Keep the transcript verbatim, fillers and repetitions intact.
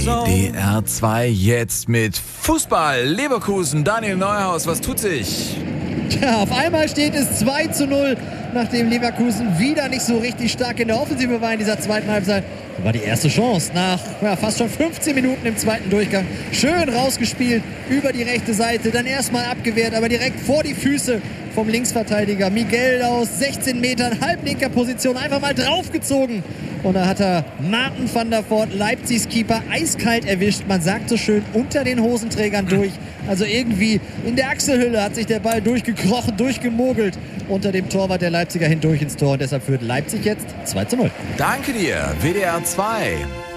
W D R zwei jetzt mit Fußball. Leverkusen, Daniel Neuhaus, was tut sich? Tja, auf einmal steht es zwei zu null, nachdem Leverkusen wieder nicht so richtig stark in der Offensive war in dieser zweiten Halbzeit. Das war die erste Chance nach ja, fast schon fünfzehn Minuten im zweiten Durchgang. Schön rausgespielt über die rechte Seite, dann erstmal abgewehrt, aber direkt vor die Füße vom Linksverteidiger Miguel aus sechzehn Metern, halblinker Position, einfach mal draufgezogen. Und da hat er Martin van der Voort, Leipzigs Keeper, eiskalt erwischt. Man sagt so schön, unter den Hosenträgern durch. Also irgendwie in der Achselhülle hat sich der Ball durchgekrochen, durchgemogelt unter dem Torwart der Leipziger hindurch ins Tor. Und deshalb führt Leipzig jetzt zwei zu null. Danke dir, W D R zwei.